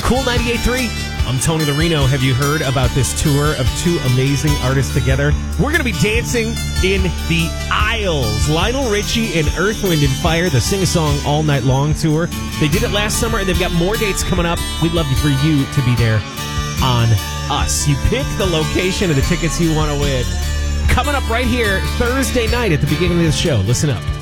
Cool 98.3. I'm Tony Larino. Have you heard about this tour of two amazing artists together? We're going to be dancing in the aisles. Lionel Richie and Earth, Wind & Fire, the Sing-A-Song All Night Long tour. They did it last summer, and they've got more dates coming up. We'd love for you to be there on us. You pick the location of the tickets you want to win. Coming up right here Thursday night at the beginning of the show. Listen up.